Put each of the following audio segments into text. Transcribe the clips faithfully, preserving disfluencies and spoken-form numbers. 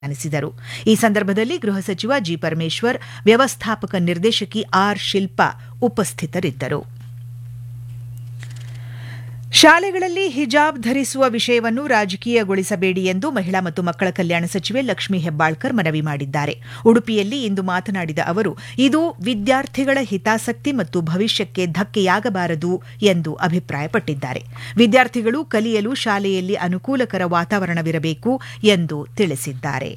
ವ್ಯಾಖ್ಯಾನಿಸಿದರು. ಈ ಸಂದರ್ಭದಲ್ಲಿ ಗೃಹ ಸಚಿವ ಜಿ ಪರಮೇಶ್ವರ್, ವ್ಯವಸ್ಥಾಪಕ ನಿರ್ದೇಶಕಿ ಆರ್ ಶಿಲ್ಪಾ ಉಪಸ್ಥಿತರಿದ್ದರು. ಶಾಲೆಗಳಲ್ಲಿ ಹಿಜಾಬ್ ಧರಿಸುವ ವಿಷಯವನ್ನು ರಾಜಕೀಯಗೊಳಿಸಬೇಡಿ ಎಂದು ಮಹಿಳಾ ಮತ್ತು ಮಕ್ಕಳ ಕಲ್ಯಾಣ ಸಚಿವೆ ಲಕ್ಷ್ಮೀ ಹೆಬ್ಬಾಳ್ಕರ್ ಮನವಿ ಮಾಡಿದ್ದಾರೆ. ಉಡುಪಿಯಲ್ಲಿ ಇಂದು ಮಾತನಾಡಿದ ಅವರು, ಇದು ವಿದ್ಯಾರ್ಥಿಗಳ ಹಿತಾಸಕ್ತಿ ಮತ್ತು ಭವಿಷ್ಯಕ್ಕೆ ಧಕ್ಕೆಯಾಗಬಾರದು ಎಂದು ಅಭಿಪ್ರಾಯಪಟ್ಟಿದ್ದಾರೆ. ವಿದ್ಯಾರ್ಥಿಗಳು ಕಲಿಯಲು ಶಾಲೆಯಲ್ಲಿ ಅನುಕೂಲಕರ ವಾತಾವರಣವಿರಬೇಕು ಎಂದು ತಿಳಿಸಿದ್ದಾರೆ.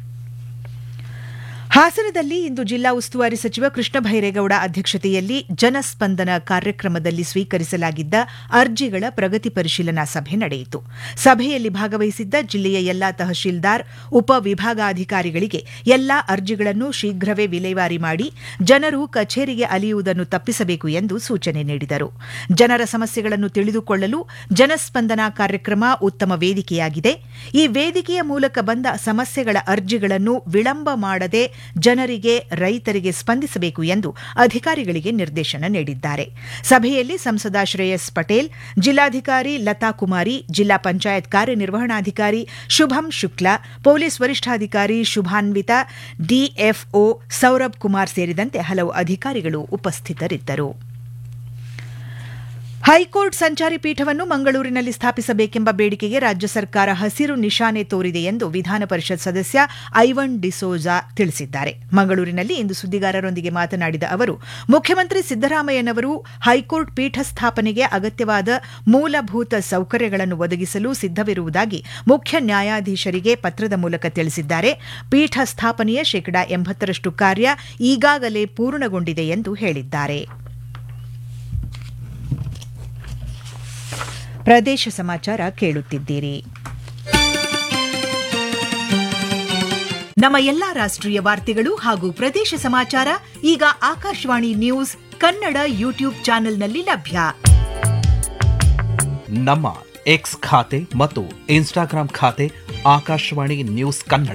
ಹಾಸನದಲ್ಲಿ ಇಂದು ಜಿಲ್ಲಾ ಉಸ್ತುವಾರಿ ಸಚಿವ ಕೃಷ್ಣ ಬೈರೇಗೌಡ ಅಧ್ಯಕ್ಷತೆಯಲ್ಲಿ ಜನಸ್ಪಂದನ ಕಾರ್ಯಕ್ರಮದಲ್ಲಿ ಸ್ವೀಕರಿಸಲಾಗಿದ್ದ ಅರ್ಜಿಗಳ ಪ್ರಗತಿ ಪರಿಶೀಲನಾ ಸಭೆ ನಡೆಯಿತು. ಸಭೆಯಲ್ಲಿ ಭಾಗವಹಿಸಿದ್ದ ಜಿಲ್ಲೆಯ ಎಲ್ಲಾ ತಹಶೀಲ್ದಾರ್, ಉಪವಿಭಾಗಾಧಿಕಾರಿಗಳಿಗೆ ಎಲ್ಲಾ ಅರ್ಜಿಗಳನ್ನು ಶೀಘ್ರವೇ ವಿಲೇವಾರಿ ಮಾಡಿ ಜನರು ಕಚೇರಿಗೆ ಅಲೆಯುವುದನ್ನು ತಪ್ಪಿಸಬೇಕು ಎಂದು ಸೂಚನೆ ನೀಡಿದರು. ಜನರ ಸಮಸ್ಯೆಗಳನ್ನು ತಿಳಿದುಕೊಳ್ಳಲು ಜನಸ್ಪಂದನ ಕಾರ್ಯಕ್ರಮ ಉತ್ತಮ ವೇದಿಕೆಯಾಗಿದೆ. ಈ ವೇದಿಕೆಯ ಮೂಲಕ ಬಂದ ಸಮಸ್ಯೆಗಳ ಅರ್ಜಿಗಳನ್ನು ವಿಳಂಬ ಮಾಡದೆ ಜನರಿಗೆ, ರೈತರಿಗೆ ಸ್ಪಂದಿಸಬೇಕು ಎಂದು ಅಧಿಕಾರಿಗಳಿಗೆ ನಿರ್ದೇಶನ ನೀಡಿದ್ದಾರೆ. ಸಭೆಯಲ್ಲಿ ಸಂಸದ ಶ್ರೇಯಸ್ ಪಟೇಲ್, ಜಿಲ್ಲಾಧಿಕಾರಿ ಲತಾ ಕುಮಾರಿ, ಜಿಲ್ಲಾ ಪಂಚಾಯತ್ ಕಾರ್ಯನಿರ್ವಹಣಾಧಿಕಾರಿ ಶುಭಂ ಶುಕ್ಲಾ, ಪೊಲೀಸ್ ವರಿಷ್ಠಾಧಿಕಾರಿ ಶುಭಾನ್ವಿತಾ, ಡಿಎಫ್ಒ ಸೌರಭ್ ಕುಮಾರ್ ಸೇರಿದಂತೆ ಹಲವು ಅಧಿಕಾರಿಗಳು ಉಪಸ್ಥಿತರಿದ್ದರು. ಹೈಕೋರ್ಟ್ ಸಂಚಾರಿ ಪೀಠವನ್ನು ಮಂಗಳೂರಿನಲ್ಲಿ ಸ್ಥಾಪಿಸಬೇಕೆಂಬ ಬೇಡಿಕೆಗೆ ರಾಜ್ಯ ಸರ್ಕಾರ ಹಸಿರು ನಿಶಾನೆ ತೋರಿದೆ ಎಂದು ವಿಧಾನ ಪರಿಷತ್ ಸದಸ್ಯ ಐವನ್ ಡಿಸೋಜಾ ತಿಳಿಸಿದ್ದಾರೆ. ಮಂಗಳೂರಿನಲ್ಲಿ ಇಂದು ಸುದ್ದಿಗಾರರೊಂದಿಗೆ ಮಾತನಾಡಿದ ಅವರು, ಮುಖ್ಯಮಂತ್ರಿ ಸಿದ್ದರಾಮಯ್ಯನವರು ಹೈಕೋರ್ಟ್ ಪೀಠ ಸ್ಥಾಪನೆಗೆ ಅಗತ್ಯವಾದ ಮೂಲಭೂತ ಸೌಕರ್ಯಗಳನ್ನು ಒದಗಿಸಲು ಸಿದ್ದವಿರುವುದಾಗಿ ಮುಖ್ಯ ನ್ಯಾಯಾಧೀಶರಿಗೆ ಪತ್ರದ ಮೂಲಕ ತಿಳಿಸಿದ್ದಾರೆ. ಪೀಠ ಸ್ಥಾಪನೆಯ ಶೇಕಡಾ ಎಂಬತ್ತರಷ್ಟು ಕಾರ್ಯ ಈಗಾಗಲೇ ಪೂರ್ಣಗೊಂಡಿದೆ ಎಂದು ಹೇಳಿದ್ದಾರೆ. ಪ್ರದೇಶ ಸಮಾಚಾರ ಕೇಳುತ್ತಿದ್ದೀರಿ. ನಮ್ಮ ಎಲ್ಲಾ ರಾಷ್ಟ್ರೀಯ ವಾರ್ತೆಗಳು ಹಾಗೂ ಪ್ರದೇಶ ಸಮಾಚಾರ ಈಗ ಆಕಾಶವಾಣಿ ನ್ಯೂಸ್ ಕನ್ನಡ ಯೂಟ್ಯೂಬ್ ಚಾನೆಲ್ನಲ್ಲಿ ಲಭ್ಯ. ನಮ್ಮ ಎಕ್ಸ್ ಖಾತೆ ಮತ್ತು ಇನ್ಸ್ಟಾಗ್ರಾಂ ಖಾತೆ ಆಕಾಶವಾಣಿ ನ್ಯೂಸ್ ಕನ್ನಡ.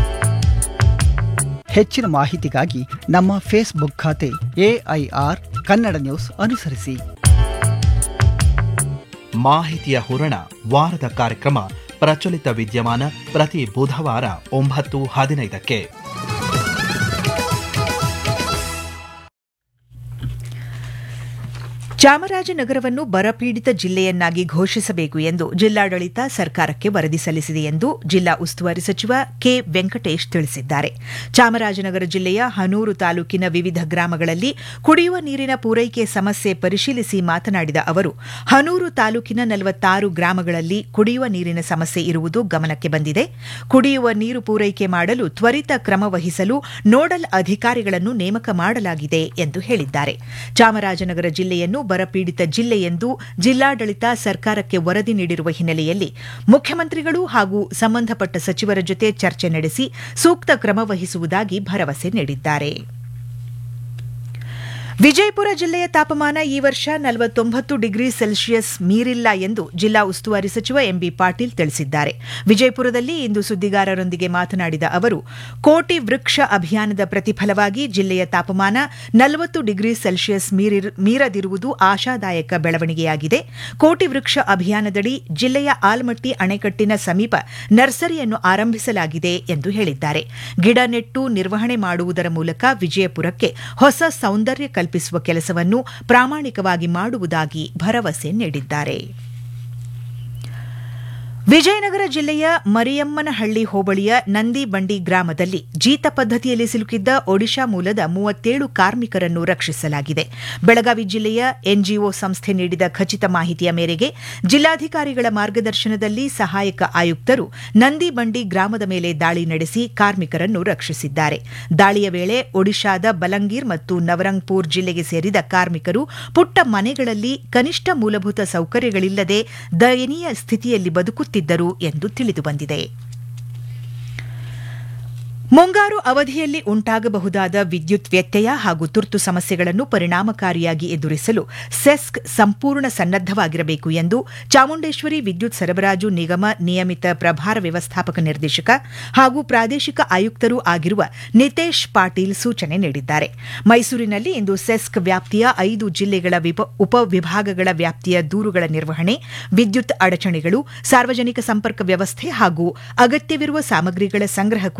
ಹೆಚ್ಚಿನ ಮಾಹಿತಿಗಾಗಿ ನಮ್ಮ ಫೇಸ್ಬುಕ್ ಖಾತೆ ಎಐಆರ್ ಕನ್ನಡ ನ್ಯೂಸ್ ಅನುಸರಿಸಿ. ಮಾಹಿತಿಯ ಹೂರಣ ವಾರದ ಕಾರ್ಯಕ್ರಮ ಪ್ರಚಲಿತ ವಿದ್ಯಮಾನ ಪ್ರತಿ ಬುಧವಾರ ಒಂಬತ್ತು ಹದಿನೈದಕ್ಕೆ. ಚಾಮರಾಜನಗರವನ್ನು ಬರಪೀಡಿತ ಜಿಲ್ಲೆಯನ್ನಾಗಿ ಘೋಷಿಸಬೇಕು ಎಂದು ಜಿಲ್ಲಾಡಳಿತ ಸರ್ಕಾರಕ್ಕೆ ವರದಿ ಸಲ್ಲಿಸಿದೆ ಎಂದು ಜಿಲ್ಲಾ ಉಸ್ತುವಾರಿ ಸಚಿವ ಕೆ ವೆಂಕಟೇಶ್ ತಿಳಿಸಿದ್ದಾರೆ. ಚಾಮರಾಜನಗರ ಜಿಲ್ಲೆಯ ಹನೂರು ತಾಲೂಕಿನ ವಿವಿಧ ಗ್ರಾಮಗಳಲ್ಲಿ ಕುಡಿಯುವ ನೀರಿನ ಪೂರೈಕೆ ಸಮಸ್ಯೆ ಪರಿಶೀಲಿಸಿ ಮಾತನಾಡಿದ ಅವರು, ಹನೂರು ತಾಲೂಕಿನ ನಲವತ್ತಾರು ಗ್ರಾಮಗಳಲ್ಲಿ ಕುಡಿಯುವ ನೀರಿನ ಸಮಸ್ಯೆ ಇರುವುದು ಗಮನಕ್ಕೆ ಬಂದಿದೆ. ಕುಡಿಯುವ ನೀರು ಪೂರೈಕೆ ಮಾಡಲು ತ್ವರಿತ ಕ್ರಮ ವಹಿಸಲು ನೋಡಲ್ ಅಧಿಕಾರಿಗಳನ್ನು ನೇಮಕ ಮಾಡಲಾಗಿದೆ ಎಂದು ಹೇಳಿದ್ದಾರೆ. ಚಾಮರಾಜನಗರ ಜಿಲ್ಲೆಯನ್ನು ಬರಪೀಡಿತ ಜಿಲ್ಲೆ ಎಂದು ಜಿಲ್ಲಾಡಳಿತ ಸರ್ಕಾರಕ್ಕೆ ವರದಿ ನೀಡಿರುವ ಹಿನ್ನೆಲೆಯಲ್ಲಿ ಮುಖ್ಯಮಂತ್ರಿಗಳು ಹಾಗೂ ಸಂಬಂಧಪಟ್ಟ ಸಚಿವರ ಜೊತೆ ಚರ್ಚೆ ನಡೆಸಿ ಸೂಕ್ತ ಕ್ರಮ ವಹಿಸುವುದಾಗಿ ಭರವಸೆ ನೀಡಿದ್ದಾರೆ. ವಿಜಯಪುರ ಜಿಲ್ಲೆಯ ತಾಪಮಾನ ಈ ವರ್ಷ ನಲವತ್ತೊಂಬತ್ತು ಡಿಗ್ರಿ ಸೆಲ್ಸಿಯಸ್ ಮೀರಿಲ್ಲ ಎಂದು ಜಿಲ್ಲಾ ಉಸ್ತುವಾರಿ ಸಚಿವ ಎಂಬಿ ಪಾಟೀಲ್ ತಿಳಿಸಿದ್ದಾರೆ. ವಿಜಯಪುರದಲ್ಲಿ ಇಂದು ಸುದ್ದಿಗಾರರೊಂದಿಗೆ ಮಾತನಾಡಿದ ಅವರು, ಕೋಟಿ ವೃಕ್ಷ ಅಭಿಯಾನದ ಪ್ರತಿಫಲವಾಗಿ ಜಿಲ್ಲೆಯ ತಾಪಮಾನ ನಲವತ್ತು ಡಿಗ್ರಿ ಸೆಲ್ಸಿಯಸ್ ಮೀರದಿರುವುದು ಆಶಾದಾಯಕ ಬೆಳವಣಿಗೆಯಾಗಿದೆ. ಕೋಟಿ ವೃಕ್ಷ ಅಭಿಯಾನದಡಿ ಜಿಲ್ಲೆಯ ಆಲ್ಮಟ್ಟಿ ಅಣೆಕಟ್ಟಿನ ಸಮೀಪ ನರ್ಸರಿಯನ್ನು ಆರಂಭಿಸಲಾಗಿದೆ ಎಂದು ಹೇಳಿದ್ದಾರೆ. ಗಿಡ ನೆಟ್ಟು ನಿರ್ವಹಣೆ ಮಾಡುವುದರ ಮೂಲಕ ವಿಜಯಪುರಕ್ಕೆ ಹೊಸ ಸೌಂದರ್ಯ ಕಲ್ಪಿಸುವ ಕೆಲಸವನ್ನು ಪ್ರಾಮಾಣಿಕವಾಗಿ ಮಾಡುವುದಾಗಿ ಭರವಸೆ ನೀಡಿದ್ದಾರೆ. ವಿಜಯನಗರ ಜಿಲ್ಲೆಯ ಮರಿಯಮ್ಮನಹಳ್ಳಿ ಹೋಬಳಿಯ ನಂದಿಬಂಡಿ ಗ್ರಾಮದಲ್ಲಿ ಜೀತ ಪದ್ದತಿಯಲ್ಲಿ ಸಿಲುಕಿದ್ದ ಒಡಿಶಾ ಮೂಲದ ಮೂವತ್ತೇಳು ಕಾರ್ಮಿಕರನ್ನು ರಕ್ಷಿಸಲಾಗಿದೆ. ಬೆಳಗಾವಿ ಜಿಲ್ಲೆಯ ಎನ್ಜಿಒ ಸಂಸ್ಥೆ ನೀಡಿದ ಖಚಿತ ಮಾಹಿತಿಯ ಮೇರೆಗೆ ಜಿಲ್ಲಾಧಿಕಾರಿಗಳ ಮಾರ್ಗದರ್ಶನದಲ್ಲಿ ಸಹಾಯಕ ಆಯುಕ್ತರು ನಂದಿಬಂಡಿ ಗ್ರಾಮದ ಮೇಲೆ ದಾಳಿ ನಡೆಸಿ ಕಾರ್ಮಿಕರನ್ನು ರಕ್ಷಿಸಿದ್ದಾರೆ. ದಾಳಿಯ ವೇಳೆ ಒಡಿಶಾದ ಬಲಂಗೀರ್ ಮತ್ತು ನವರಂಗ್ಪುರ್ ಜಿಲ್ಲೆಗೆ ಸೇರಿದ ಕಾರ್ಮಿಕರು ಪುಟ್ಟ ಮನೆಗಳಲ್ಲಿ ಕನಿಷ್ಠ ಮೂಲಭೂತ ಸೌಕರ್ಯಗಳಿಲ್ಲದೆ ದಯನೀಯ ಸ್ಥಿತಿಯಲ್ಲಿ ಬದುಕುತ್ತಿದ್ದರು ಎಂದು ತಿಳಿದುಬಂದಿದೆ. ಮುಂಗಾರು ಅವಧಿಯಲ್ಲಿ ಉಂಟಾಗಬಹುದಾದ ವಿದ್ಯುತ್ ವ್ಯತ್ಯಯ ಹಾಗೂ ತುರ್ತು ಸಮಸ್ಯೆಗಳನ್ನು ಪರಿಣಾಮಕಾರಿಯಾಗಿ ಎದುರಿಸಲು ಸೆಸ್ಕ್ ಸಂಪೂರ್ಣ ಸನ್ನದ್ದವಾಗಿರಬೇಕು ಎಂದು ಚಾಮುಂಡೇಶ್ವರಿ ವಿದ್ಯುತ್ ಸರಬರಾಜು ನಿಗಮ ನಿಯಮಿತ ಪ್ರಭಾರ ವ್ಯವಸ್ಥಾಪಕ ನಿರ್ದೇಶಕ ಹಾಗೂ ಪ್ರಾದೇಶಿಕ ಆಯುಕ್ತರೂ ಆಗಿರುವ ನಿತೇಶ್ ಪಾಟೀಲ್ ಸೂಚನೆ ನೀಡಿದ್ದಾರೆ. ಮೈಸೂರಿನಲ್ಲಿ ಇಂದು ಸೆಸ್ಕ್ ವ್ಯಾಪ್ತಿಯ ಐದು ಜಿಲ್ಲೆಗಳ ಉಪವಿಭಾಗಗಳ ವ್ಯಾಪ್ತಿಯ ದೂರುಗಳ ನಿರ್ವಹಣೆ, ವಿದ್ಯುತ್ ಅಡಚಣೆಗಳು, ಸಾರ್ವಜನಿಕ ಸಂಪರ್ಕ ವ್ಯವಸ್ಥೆ ಹಾಗೂ ಅಗತ್ಯವಿರುವ ಸಾಮಗ್ರಿಗಳ ಸಂಗ್ರಹ